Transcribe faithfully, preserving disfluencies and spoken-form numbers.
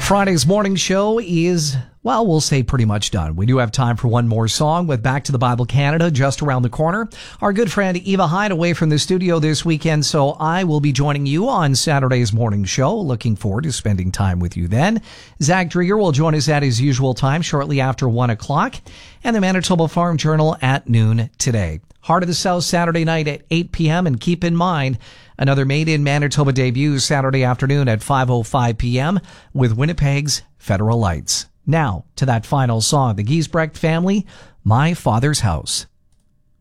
Friday's morning show is, well, we'll say pretty much done. We do have time for one more song with Back to the Bible Canada just around the corner. Our good friend Eva Hyde away from the studio this weekend, so I will be joining you on Saturday's morning show. Looking forward to spending time with you then. Zach Drieger will join us at his usual time shortly after one o'clock, and the Manitoba Farm Journal at noon today. Heart of the South Saturday night at eight p.m. And keep in mind, another Made in Manitoba debut Saturday afternoon at five oh five p.m. with Winnipeg's Federal Lights. Now, to that final song, the Giesbrecht Family, My Father's House.